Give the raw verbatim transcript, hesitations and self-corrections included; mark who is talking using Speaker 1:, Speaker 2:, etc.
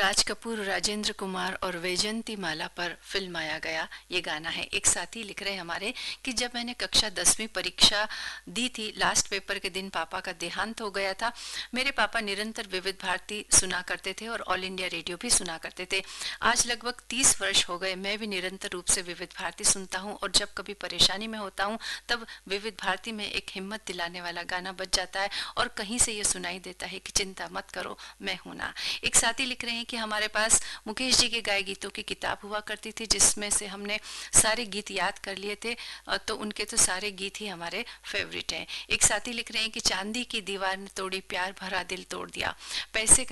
Speaker 1: राज कपूर, राजेंद्र कुमार और वैजयंती माला पर फिल्माया गया ये गाना है। एक साथी लिख रहे हमारे कि जब मैंने कक्षा दसवीं परीक्षा दी थी, लास्ट पेपर के दिन पापा का देहांत हो गया था। मेरे पापा निरंतर विविध भारती सुना करते थे और ऑल इंडिया रेडियो भी सुना करते थे। आज लगभग तीस वर्ष हो गए, मैं भी निरंतर रूप से विविध भारती सुनता हूँ और जब कभी परेशानी में होता हूँ तब विविध भारती में एक हिम्मत दिलाने वाला गाना बज जाता है और कहीं से ये सुनाई देता है कि चिंता मत करो, मैं हूं ना। एक साथी लिख रहे हैं कि हमारे पास मुकेश जी के गाए गीतों की किताब हुआ करती थी जिसमें से हमने सारे गीत याद कर लिए थे, तो उनके तो सारे गीत ही हमारे फेवरेट हैं। एक साथी लिख रहे हैं कि चांदी की दीवार ने तोड़ी, प्यार भरा दिल तोड़ दिया, पैसे